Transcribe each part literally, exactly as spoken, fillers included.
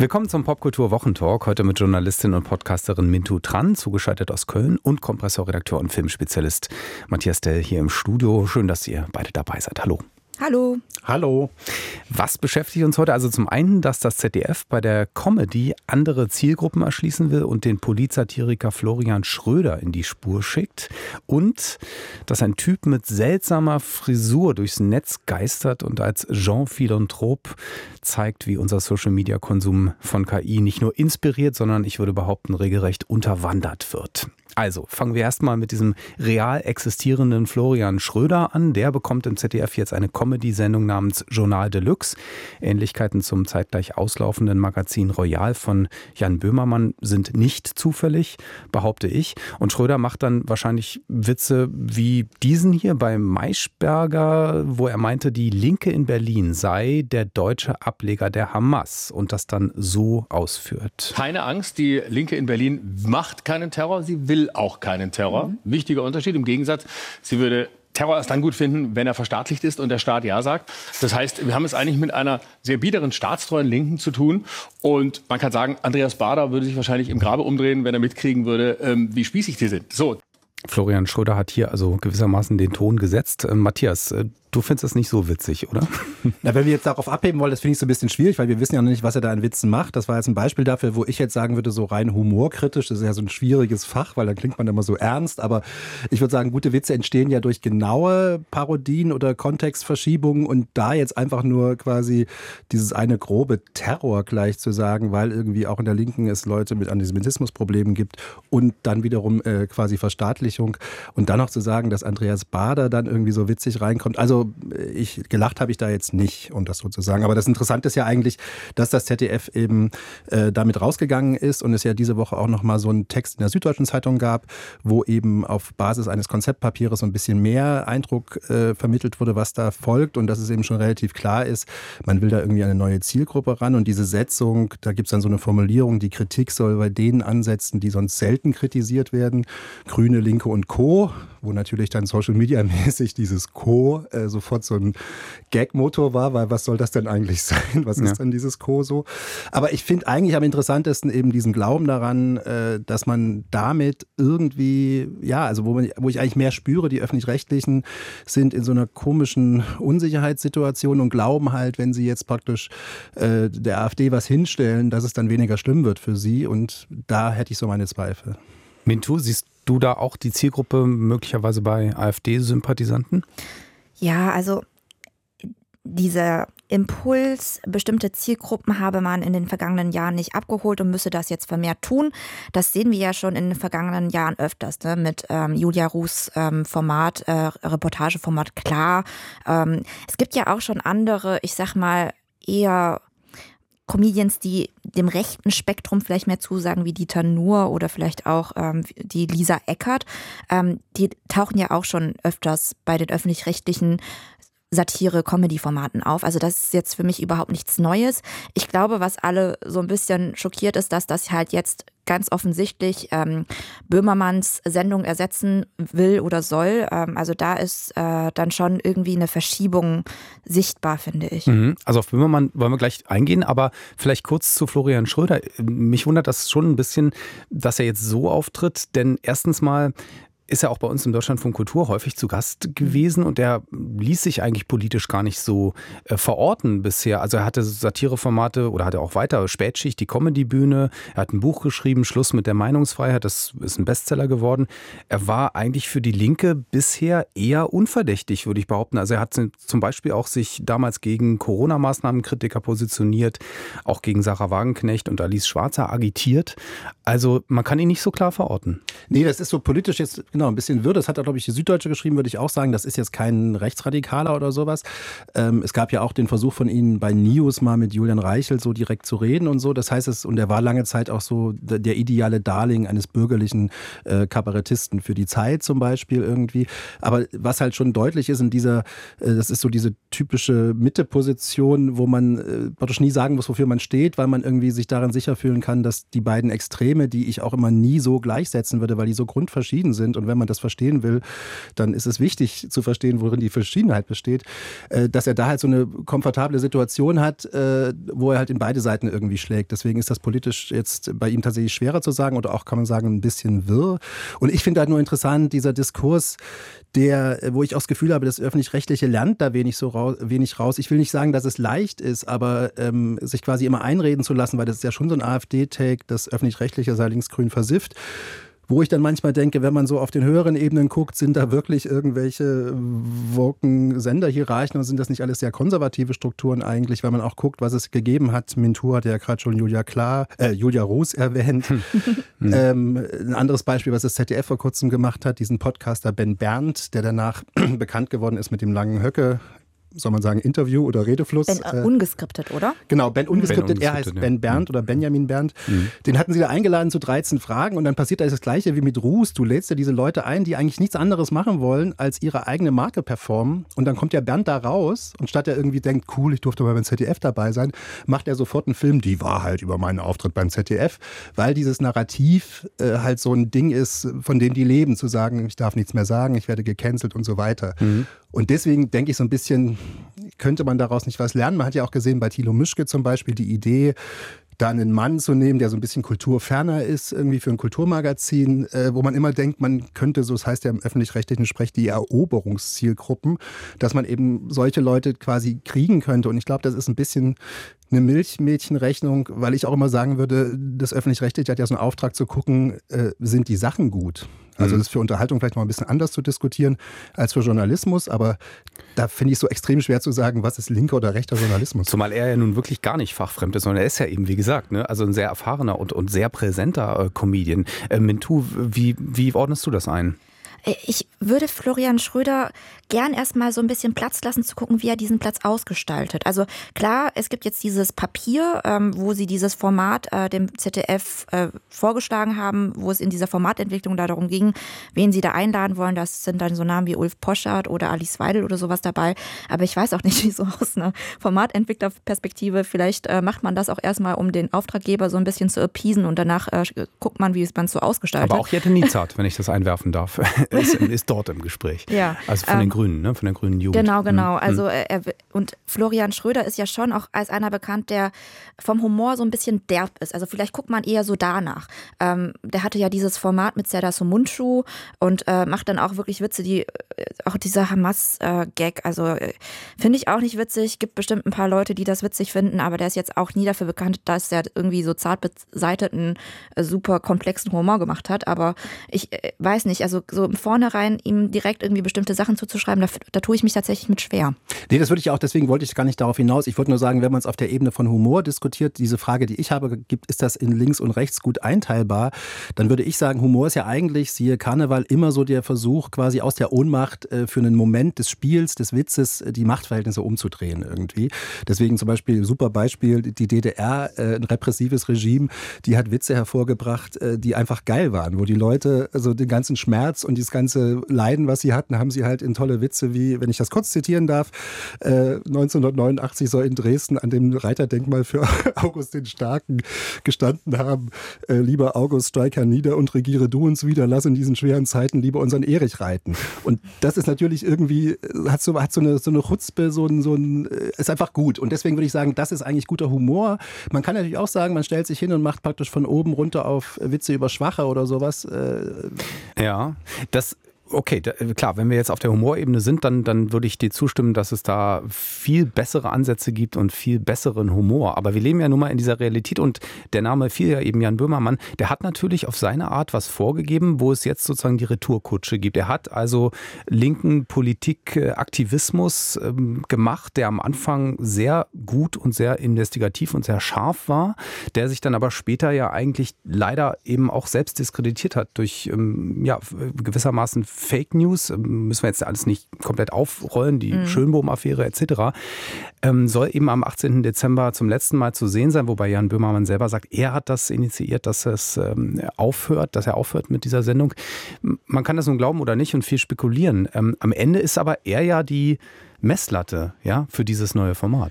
Willkommen zum Popkultur-Wochentalk. Heute mit Journalistin und Podcasterin Mintu Tran, zugeschaltet aus Köln, und Kompressorredakteur und Filmspezialist Matthias Dell hier im Studio. Schön, dass ihr beide dabei seid. Hallo. Hallo. Hallo. Was beschäftigt uns heute? Also zum einen, dass das Z D F bei der Comedy andere Zielgruppen erschließen will und den Politsatiriker Florian Schröder in die Spur schickt. Und dass ein Typ mit seltsamer Frisur durchs Netz geistert und als Jean Philanthrop zeigt, wie unser Social-Media-Konsum von K I nicht nur inspiriert, sondern ich würde behaupten, regelrecht unterwandert wird. Also fangen wir erstmal mit diesem real existierenden Florian Schröder an. Der bekommt im Z D F jetzt eine Comedy-Sendung namens Journal Deluxe. Ähnlichkeiten zum zeitgleich auslaufenden Magazin Royal von Jan Böhmermann sind nicht zufällig, behaupte ich. Und Schröder macht dann wahrscheinlich Witze wie diesen hier bei Maischberger, wo er meinte, die Linke in Berlin sei der deutsche Ableger der Hamas und das dann so ausführt. Keine Angst, die Linke in Berlin macht keinen Terror, sie will auch keinen Terror. Mhm. Wichtiger Unterschied. Im Gegensatz, sie würde Terror erst dann gut finden, wenn er verstaatlicht ist und der Staat Ja sagt. Das heißt, wir haben es eigentlich mit einer sehr biederen, staatstreuen Linken zu tun. Und man kann sagen, Andreas Baader würde sich wahrscheinlich im Grabe umdrehen, wenn er mitkriegen würde, wie spießig die sind. So. Florian Schröder hat hier also gewissermaßen den Ton gesetzt. Äh, Matthias, äh, du findest das nicht so witzig, oder? Na, wenn wir jetzt darauf abheben wollen, das finde ich so ein bisschen schwierig, weil wir wissen ja noch nicht, was er da an Witzen macht. Das war jetzt ein Beispiel dafür, wo ich jetzt sagen würde, so rein humorkritisch. Das ist ja so ein schwieriges Fach, weil dann klingt man immer so ernst. Aber ich würde sagen, gute Witze entstehen ja durch genaue Parodien oder Kontextverschiebungen. Und da jetzt einfach nur quasi dieses eine grobe Terror gleich zu sagen, weil irgendwie auch in der Linken es Leute mit Antisemitismusproblemen gibt und dann wiederum äh, quasi Verstaatlichung. Und dann noch zu sagen, dass Andreas Baader dann irgendwie so witzig reinkommt. Also ich gelacht habe ich da jetzt nicht, um das so zu sagen. Aber das Interessante ist ja eigentlich, dass das Z D F eben äh, damit rausgegangen ist und es ja diese Woche auch noch mal so einen Text in der Süddeutschen Zeitung gab, wo eben auf Basis eines Konzeptpapiers so ein bisschen mehr Eindruck äh, vermittelt wurde, was da folgt, und dass es eben schon relativ klar ist, man will da irgendwie eine neue Zielgruppe ran, und diese Setzung, da gibt es dann so eine Formulierung, die Kritik soll bei denen ansetzen, die sonst selten kritisiert werden, Grüne, Linke und Co., wo natürlich dann Social-Media-mäßig dieses Co. Äh, sofort so ein Gag-Motor war, weil was soll das denn eigentlich sein? Was ist ja. denn dieses Co. so? Aber ich finde eigentlich am interessantesten eben diesen Glauben daran, äh, dass man damit irgendwie, ja, also wo, man, wo ich eigentlich mehr spüre, die Öffentlich-Rechtlichen sind in so einer komischen Unsicherheitssituation und glauben halt, wenn sie jetzt praktisch äh, der AfD was hinstellen, dass es dann weniger schlimm wird für sie, und da hätte ich so meine Zweifel. Mintu, siehst du da auch die Zielgruppe möglicherweise bei AfD-Sympathisanten? Ja, also dieser Impuls, bestimmte Zielgruppen habe man in den vergangenen Jahren nicht abgeholt und müsse das jetzt vermehrt tun. Das sehen wir ja schon in den vergangenen Jahren öfters, ne? Mit ähm, Julia Ruhs ähm, Format, äh, Reportageformat Klar. Ähm, es gibt ja auch schon andere, ich sag mal, eher Comedians, die dem rechten Spektrum vielleicht mehr zusagen, wie Dieter Nuhr oder vielleicht auch ähm, die Lisa Eckert. Ähm, die tauchen ja auch schon öfters bei den öffentlich-rechtlichen Satire-Comedy-Formaten auf. Also das ist jetzt für mich überhaupt nichts Neues. Ich glaube, was alle so ein bisschen schockiert ist, dass das halt jetzt ganz offensichtlich ähm, Böhmermanns Sendung ersetzen will oder soll. Ähm, also da ist äh, dann schon irgendwie eine Verschiebung sichtbar, finde ich. Mhm. Also auf Böhmermann wollen wir gleich eingehen, aber vielleicht kurz zu Florian Schröder. Mich wundert das schon ein bisschen, dass er jetzt so auftritt, denn erstens mal ist er auch bei uns im Deutschlandfunk Kultur häufig zu Gast gewesen, und er ließ sich eigentlich politisch gar nicht so äh, verorten bisher. Also er hatte Satireformate oder hatte auch weiter Spätschicht, die Comedybühne. Er hat ein Buch geschrieben, Schluss mit der Meinungsfreiheit. Das ist ein Bestseller geworden. Er war eigentlich für die Linke bisher eher unverdächtig, würde ich behaupten. Also er hat zum Beispiel auch sich damals gegen Corona-Maßnahmenkritiker positioniert, auch gegen Sarah Wagenknecht und Alice Schwarzer agitiert. Also man kann ihn nicht so klar verorten. Nee, das ist so politisch jetzt genau ein bisschen Würde. Das hat, glaube ich, die Süddeutsche geschrieben, würde ich auch sagen. Das ist jetzt kein Rechtsradikaler oder sowas. Ähm, es gab ja auch den Versuch von Ihnen bei News mal mit Julian Reichelt so direkt zu reden und so. Das heißt, es, und er war lange Zeit auch so der, der ideale Darling eines bürgerlichen äh, Kabarettisten für die Zeit zum Beispiel irgendwie. Aber was halt schon deutlich ist in dieser, äh, das ist so diese typische Mitteposition, wo man äh, praktisch nie sagen muss, wofür man steht, weil man irgendwie sich darin sicher fühlen kann, dass die beiden Extreme, die ich auch immer nie so gleichsetzen würde, weil die so grundverschieden sind und und wenn man das verstehen will, dann ist es wichtig zu verstehen, worin die Verschiedenheit besteht, äh, dass er da halt so eine komfortable Situation hat, äh, wo er halt in beide Seiten irgendwie schlägt. Deswegen ist das politisch jetzt bei ihm tatsächlich schwerer zu sagen oder auch, kann man sagen, ein bisschen wirr. Und ich finde halt nur interessant, dieser Diskurs, der, wo ich auch das Gefühl habe, das Öffentlich-Rechtliche lernt da wenig so raus, wenig raus. Ich will nicht sagen, dass es leicht ist, aber ähm, sich quasi immer einreden zu lassen, weil das ist ja schon so ein AfD-Take, das Öffentlich-Rechtliche sei linksgrün versifft. Wo ich dann manchmal denke, wenn man so auf den höheren Ebenen guckt, sind da wirklich irgendwelche woken Senderhierarchien oder sind das nicht alles sehr konservative Strukturen eigentlich, weil man auch guckt, was es gegeben hat. Mintur hat ja gerade schon Julia Klar, äh, Julia Roos erwähnt. ähm, ein anderes Beispiel, was das Z D F vor kurzem gemacht hat, diesen Podcaster Ben Berndt, der danach bekannt geworden ist mit dem langen Höcke. Soll man sagen, Interview oder Redefluss. Ben äh, ungeskriptet, oder? Genau, Ben ungeskriptet. Ben er heißt ja. Ben Berndt oder Benjamin Berndt. Mhm. Den hatten sie da eingeladen zu dreizehn Fragen und dann passiert da das Gleiche wie mit Roos. Du lädst ja diese Leute ein, die eigentlich nichts anderes machen wollen, als ihre eigene Marke performen. Und dann kommt ja Bernd da raus und statt er irgendwie denkt, cool, ich durfte mal beim Z D F dabei sein, macht er sofort einen Film, die Wahrheit über meinen Auftritt beim Z D F, weil dieses Narrativ äh, halt so ein Ding ist, von dem die leben, zu sagen, ich darf nichts mehr sagen, ich werde gecancelt und so weiter. Mhm. Und deswegen denke ich so ein bisschen, könnte man daraus nicht was lernen. Man hat ja auch gesehen bei Thilo Mischke zum Beispiel die Idee, da einen Mann zu nehmen, der so ein bisschen kulturferner ist, irgendwie für ein Kulturmagazin, äh, wo man immer denkt, man könnte, so das heißt ja im öffentlich-rechtlichen Sprech, die Eroberungszielgruppen, dass man eben solche Leute quasi kriegen könnte. Und ich glaube, das ist ein bisschen eine Milchmädchenrechnung, weil ich auch immer sagen würde, das Öffentlich-Rechtliche hat ja so einen Auftrag zu gucken, äh, sind die Sachen gut? Also das ist für Unterhaltung vielleicht noch ein bisschen anders zu diskutieren als für Journalismus, aber da finde ich es so extrem schwer zu sagen, was ist linker oder rechter Journalismus. Zumal er ja nun wirklich gar nicht fachfremd ist, sondern er ist ja eben, wie gesagt, ne, also ein sehr erfahrener und, und sehr präsenter äh, Comedian. Äh, Mintu, wie, wie ordnest du das ein? Ich würde Florian Schröder gern erstmal so ein bisschen Platz lassen, zu gucken, wie er diesen Platz ausgestaltet. Also klar, es gibt jetzt dieses Papier, ähm, wo sie dieses Format äh, dem Z D F äh, vorgeschlagen haben, wo es in dieser Formatentwicklung da darum ging, wen sie da einladen wollen. Das sind dann so Namen wie Ulf Poschardt oder Alice Weidel oder sowas dabei. Aber ich weiß auch nicht, wie so aus einer Formatentwicklerperspektive, vielleicht äh, macht man das auch erstmal, um den Auftraggeber so ein bisschen zu appeasen und danach äh, guckt man, wie man es so ausgestaltet. Aber auch Jette Niezart, wenn ich das einwerfen darf. Ist, ist dort im Gespräch. Ja, also von ähm, den Grünen, ne? Von der grünen Jugend. Genau, genau. Also er, und Florian Schröder ist ja schon auch als einer bekannt, der vom Humor so ein bisschen derb ist. Also vielleicht guckt man eher so danach. Ähm, der hatte ja dieses Format mit Serdar Somuncu und äh, macht dann auch wirklich Witze, die auch dieser Hamas-Gag, äh, also äh, finde ich auch nicht witzig. Gibt bestimmt ein paar Leute, die das witzig finden, aber der ist jetzt auch nie dafür bekannt, dass er irgendwie so zart beseiteten, äh, super komplexen Humor gemacht hat. Aber ich äh, weiß nicht, also so im Vornherein ihm direkt irgendwie bestimmte Sachen zuzuschreiben, da, da tue ich mich tatsächlich mit schwer. Nee, das würde ich auch, deswegen wollte ich gar nicht darauf hinaus. Ich wollte nur sagen, wenn man es auf der Ebene von Humor diskutiert, diese Frage, die ich habe, gibt, ist das in links und rechts gut einteilbar, dann würde ich sagen, Humor ist ja eigentlich, siehe Karneval, immer so der Versuch, quasi aus der Ohnmacht äh, für einen Moment des Spiels, des Witzes, äh, die Machtverhältnisse umzudrehen irgendwie. Deswegen zum Beispiel, super Beispiel, die D D R, äh, ein repressives Regime, die hat Witze hervorgebracht, äh, die einfach geil waren, wo die Leute also den ganzen Schmerz und dieses ganze Leiden, was sie hatten, haben sie halt in tolle Witze wie, wenn ich das kurz zitieren darf, äh, neunzehnhundertneunundachtzig soll in Dresden an dem Reiterdenkmal für August den Starken gestanden haben, äh, lieber August, streik hernieder und regiere du uns wieder, lass in diesen schweren Zeiten lieber unseren Erich reiten. Und das ist natürlich irgendwie, hat so, hat so eine, so eine Chutzpe, so ein, so ein, ist einfach gut. Und deswegen würde ich sagen, das ist eigentlich guter Humor. Man kann natürlich auch sagen, man stellt sich hin und macht praktisch von oben runter auf Witze über Schwache oder sowas. Äh, ja, das Okay, da, klar, wenn wir jetzt auf der Humorebene sind, dann, dann würde ich dir zustimmen, dass es da viel bessere Ansätze gibt und viel besseren Humor. Aber wir leben ja nun mal in dieser Realität und der Name fiel ja eben Jan Böhmermann, der hat natürlich auf seine Art was vorgegeben, wo es jetzt sozusagen die Retourkutsche gibt. Er hat also linken Politikaktivismus ähm, gemacht, der am Anfang sehr gut und sehr investigativ und sehr scharf war, der sich dann aber später ja eigentlich leider eben auch selbst diskreditiert hat durch ähm, ja, gewissermaßen Fake News, müssen wir jetzt alles nicht komplett aufrollen, die mhm. Schönbohm-Affäre et cetera, ähm, soll eben am achtzehnten Dezember zum letzten Mal zu sehen sein, wobei Jan Böhmermann selber sagt, er hat das initiiert, dass es ähm, aufhört, dass er aufhört mit dieser Sendung. Man kann das nun glauben oder nicht und viel spekulieren. Ähm, am Ende ist aber er ja die Messlatte, ja, für dieses neue Format.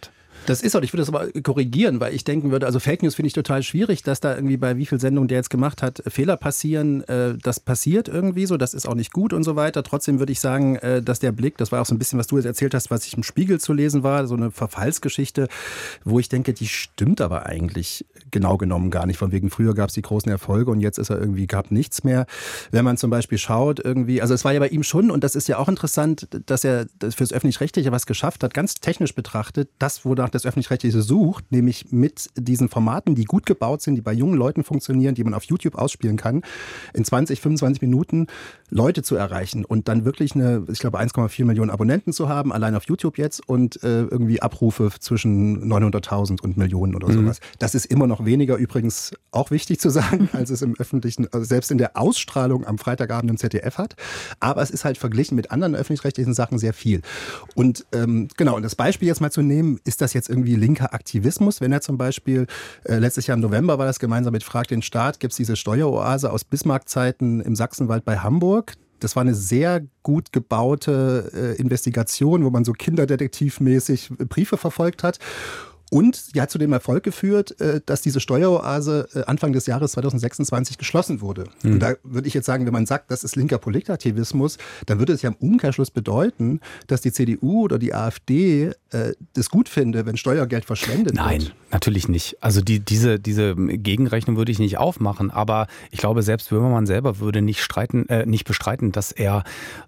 Das ist auch, ich würde das aber korrigieren, weil ich denken würde, also Fake News finde ich total schwierig, dass da irgendwie bei wie viel Sendungen der jetzt gemacht hat, Fehler passieren. Das passiert irgendwie so, das ist auch nicht gut und so weiter. Trotzdem würde ich sagen, dass der Blick, das war auch so ein bisschen, was du jetzt erzählt hast, was ich im Spiegel zu lesen war, so eine Verfallsgeschichte, wo ich denke, die stimmt aber eigentlich genau genommen gar nicht. Von wegen, früher gab es die großen Erfolge und jetzt ist er irgendwie, gab nichts mehr. Wenn man zum Beispiel schaut, irgendwie, also es war ja bei ihm schon, und das ist ja auch interessant, dass er fürs Öffentlich-Rechtliche was geschafft hat, ganz technisch betrachtet, das, wonach das Öffentlich-Rechtliche sucht, nämlich mit diesen Formaten, die gut gebaut sind, die bei jungen Leuten funktionieren, die man auf YouTube ausspielen kann, in zwanzig, fünfundzwanzig Minuten Leute zu erreichen und dann wirklich eine, ich glaube, eins Komma vier Millionen Abonnenten zu haben, allein auf YouTube jetzt, und äh, irgendwie Abrufe zwischen neunhunderttausend und Millionen oder sowas. Mhm. Das ist immer noch weniger, übrigens auch wichtig zu sagen, als es im öffentlichen, also selbst in der Ausstrahlung am Freitagabend im Z D F hat. Aber es ist halt verglichen mit anderen öffentlich-rechtlichen Sachen sehr viel. Und ähm, genau, und das Beispiel jetzt mal zu nehmen, ist das jetzt irgendwie linker Aktivismus, wenn er zum Beispiel, äh, letztes Jahr im November war das gemeinsam mit Frag den Staat, gibt es diese Steueroase aus Bismarck-Zeiten im Sachsenwald bei Hamburg. Das war eine sehr gut gebaute äh, Investigation, wo man so kinderdetektivmäßig Briefe verfolgt hat. Und die hat zu dem Erfolg geführt, dass diese Steueroase Anfang des Jahres zweitausendsechsundzwanzig geschlossen wurde. Mhm. Und da würde ich jetzt sagen, wenn man sagt, das ist linker Politikaktivismus, dann würde es ja im Umkehrschluss bedeuten, dass die C D U oder die AfD äh, das gut finde, wenn Steuergeld verschwendet Nein, wird. Nein, natürlich nicht. Also die, diese, diese Gegenrechnung würde ich nicht aufmachen. Aber ich glaube, selbst Böhmermann selber würde nicht streiten, äh, nicht bestreiten, dass er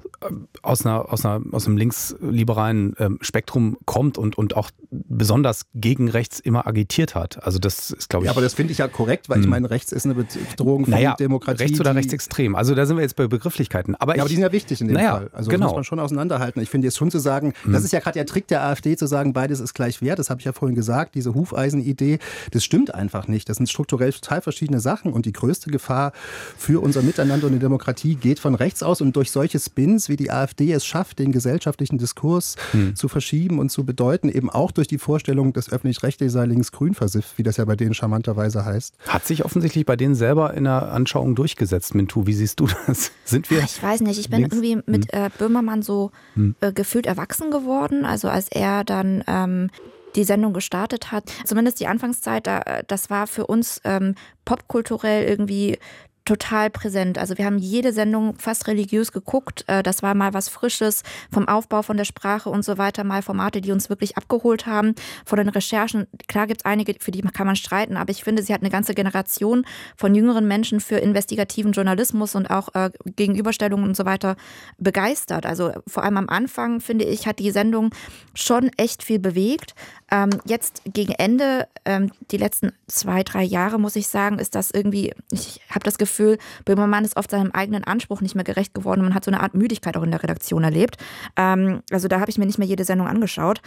aus, einer, aus, einer, aus einem linksliberalen ähm, Spektrum kommt und, und auch besonders gegen rechts immer agitiert hat. Also das ist, glaube ich... Ja, aber das finde ich ja korrekt, weil ich meine, rechts ist eine Bedrohung von naja, Demokratie. Rechts oder rechtsextrem. Also da sind wir jetzt bei Begrifflichkeiten. Aber, ja, ich, aber die sind ja wichtig in dem naja, Fall. Also genau. Das muss man schon auseinanderhalten. Ich finde jetzt schon zu sagen, hm. das ist ja gerade der Trick der AfD, zu sagen, beides ist gleich wert. Das habe ich ja vorhin gesagt, diese Hufeisen-Idee. Das stimmt einfach nicht. Das sind strukturell total verschiedene Sachen und die größte Gefahr für unser Miteinander und die Demokratie geht von rechts aus, und durch solche Spins, wie die AfD es schafft, den gesellschaftlichen Diskurs hm. zu verschieben und zu bedeuten, eben auch durch die Vorstellung, das öffentlich-rechtliche sei links-grün versifft, wie das ja bei denen charmanterweise heißt. Hat sich offensichtlich bei denen selber in der Anschauung durchgesetzt, Mintu. Wie siehst du das? Sind wir? Ich weiß nicht, ich bin links? irgendwie mit hm. äh, Böhmermann so hm. äh, gefühlt erwachsen geworden. Also als er dann ähm, die Sendung gestartet hat, zumindest die Anfangszeit, da, das war für uns ähm, popkulturell irgendwie total präsent. Also wir haben jede Sendung fast religiös geguckt. Das war mal was Frisches vom Aufbau, von der Sprache und so weiter. Mal Formate, die uns wirklich abgeholt haben. Von den Recherchen, klar gibt es einige, für die kann man streiten, aber ich finde, sie hat eine ganze Generation von jüngeren Menschen für investigativen Journalismus und auch äh, Gegenüberstellungen und so weiter begeistert. Also vor allem am Anfang, finde ich, hat die Sendung schon echt viel bewegt. Ähm, jetzt gegen Ende, ähm, die letzten zwei, drei Jahre, muss ich sagen, ist das irgendwie, ich habe das Gefühl, Böhmermann ist oft seinem eigenen Anspruch nicht mehr gerecht geworden. Man hat so eine Art Müdigkeit auch in der Redaktion erlebt. Ähm, also da habe ich mir nicht mehr jede Sendung angeschaut.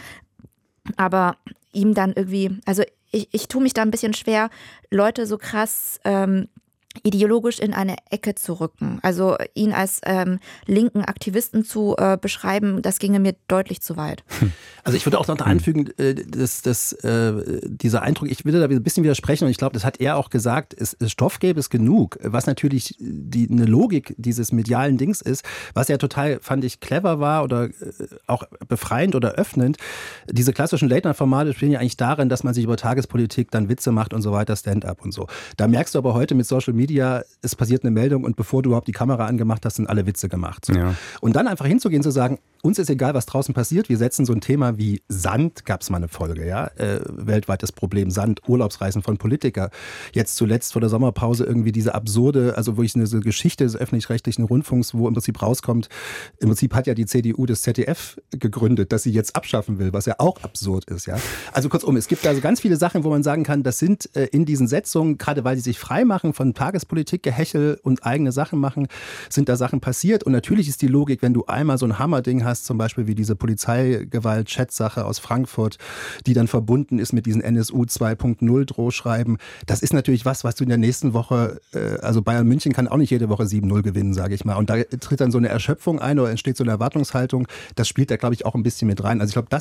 Aber ihm dann irgendwie, also ich, ich tue mich da ein bisschen schwer, Leute so krass ähm, ideologisch in eine Ecke zu rücken. Also ihn als ähm, linken Aktivisten zu äh, beschreiben, das ginge mir deutlich zu weit. Also ich würde auch noch anfügen, äh, dass, dass äh, dieser Eindruck, ich will da ein bisschen widersprechen, und ich glaube, das hat er auch gesagt, es, es Stoff gäbe es genug, was natürlich die, eine Logik dieses medialen Dings ist, was ja total, fand ich, clever war oder äh, auch befreiend oder öffnend. Diese klassischen Late-Night-Formate spielen ja eigentlich darin, dass man sich über Tagespolitik dann Witze macht und so weiter, Stand-up und so. Da merkst du aber heute mit Social Media, es passiert eine Meldung und bevor du überhaupt die Kamera angemacht hast, sind alle Witze gemacht. So. Ja. Und dann einfach hinzugehen, zu sagen, uns ist egal, was draußen passiert, wir setzen so ein Thema wie Sand, gab es mal eine Folge, ja, äh, weltweites Problem, Sand, Urlaubsreisen von Politikern. Jetzt zuletzt vor der Sommerpause irgendwie diese absurde, also wo ich eine so Geschichte des öffentlich-rechtlichen Rundfunks, wo im Prinzip rauskommt, im Prinzip hat ja die C D U das Z D F gegründet, das sie jetzt abschaffen will, was ja auch absurd ist, ja. Also kurzum, es gibt also ganz viele Sachen, wo man sagen kann, das sind äh, in diesen Setzungen, gerade weil die sich frei machen von Tagespolitik, Gehechel und eigene Sachen machen, sind da Sachen passiert. Und natürlich ist die Logik, wenn du einmal so ein Hammerding hast, zum Beispiel wie diese Polizeigewalt-Chat-Sache aus Frankfurt, die dann verbunden ist mit diesen N S U zwei Punkt null Drohschreiben, das ist natürlich was, was du in der nächsten Woche, äh, also Bayern München kann auch nicht jede Woche sieben null gewinnen, sage ich mal. Und da tritt dann so eine Erschöpfung ein oder entsteht so eine Erwartungshaltung. Das spielt da, glaube ich, auch ein bisschen mit rein. Also ich glaube, das